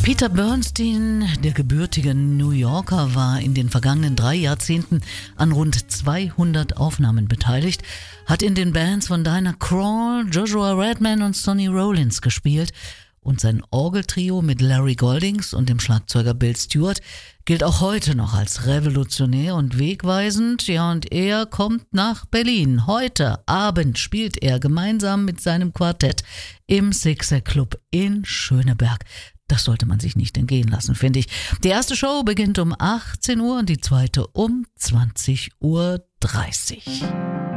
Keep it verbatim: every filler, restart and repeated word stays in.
Peter Bernstein, der gebürtige New Yorker, war in den vergangenen drei Jahrzehnten an rund zweihundert Aufnahmen beteiligt, hat in den Bands von Diana Krall, Joshua Redman und Sonny Rollins gespielt und sein Orgeltrio mit Larry Goldings und dem Schlagzeuger Bill Stewart gilt auch heute noch als revolutionär und wegweisend. Ja, und er kommt nach Berlin. Heute Abend spielt er gemeinsam mit seinem Quartett im Sixer Club in Schöneberg. Das sollte man sich nicht entgehen lassen, finde ich. Die erste Show beginnt um achtzehn Uhr und die zweite um zwanzig Uhr dreißig.